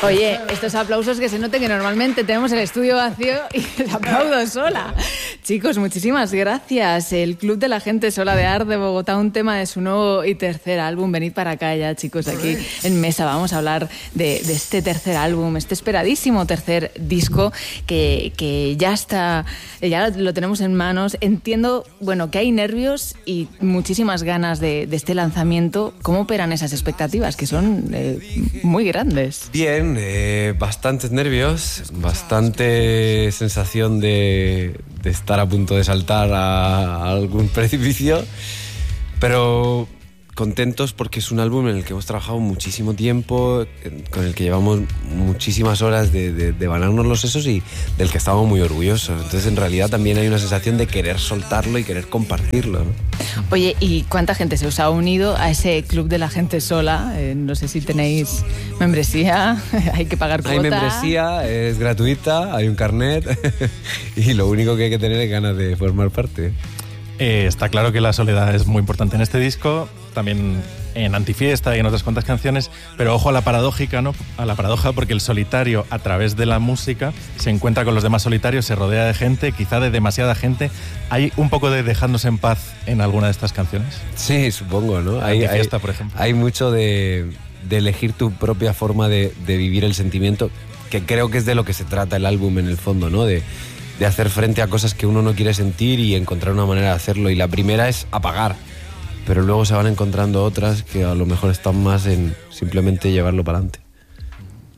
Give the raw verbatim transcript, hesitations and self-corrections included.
Oye, estos aplausos que se noten que normalmente tenemos el estudio vacío y el aplaudo sola. Chicos, muchísimas gracias. El Club de la Gente Sola de Art de Bogotá, un tema de su nuevo y tercer álbum. Venid para acá ya, chicos, aquí en mesa. Vamos a hablar de, de este tercer álbum, este esperadísimo tercer disco que, que ya está, ya lo tenemos en manos. Entiendo, bueno, que hay nervios y muchísimas ganas de, de este lanzamiento. ¿Cómo operan esas expectativas, que son eh, muy grandes? Bien, eh, bastantes nervios, bastante sensación de, de estar a punto de saltar a, a algún precipicio, pero contentos porque es un álbum en el que hemos trabajado muchísimo tiempo, con el que llevamos muchísimas horas de, de, de banarnos los sesos y del que estamos muy orgullosos. Entonces, en realidad, también hay una sensación de querer soltarlo y querer compartirlo, ¿no? Oye, ¿y cuánta gente se os ha unido a ese Club de la Gente Sola? Eh, no sé si tenéis membresía, hay que pagar cuota. Hay membresía, es gratuita, hay un carnet y lo único que hay que tener es ganas de formar parte. Eh, está claro que la soledad es muy importante en este disco, también en Antifiesta y en otras cuantas canciones, pero ojo a la paradójica, ¿no? A la paradoja, porque el solitario, a través de la música, se encuentra con los demás solitarios, se rodea de gente, quizá de demasiada gente. ¿Hay un poco de dejarnos en paz en alguna de estas canciones? Sí, supongo, ¿no? Hay, Antifiesta, hay, por ejemplo. Hay mucho de, de elegir tu propia forma de, de vivir el sentimiento, que creo que es de lo que se trata el álbum en el fondo, ¿no? De, de hacer frente a cosas que uno no quiere sentir y encontrar una manera de hacerlo. Y la primera es apagar, pero luego se van encontrando otras que a lo mejor están más en simplemente llevarlo para adelante.